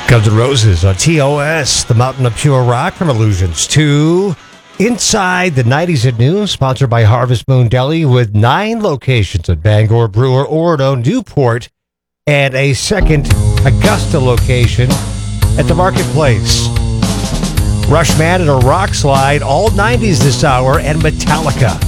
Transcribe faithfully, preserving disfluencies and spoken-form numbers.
Guns N' Roses on T O S, the Mountain of Pure Rock from Illusions to Inside the nineties at Noon, sponsored by Harvest Moon Deli with nine locations at Bangor, Brewer, Orono, Newport, and a second Augusta location at the Marketplace. Rushman and a Rock Slide, all nineties this hour, and Metallica.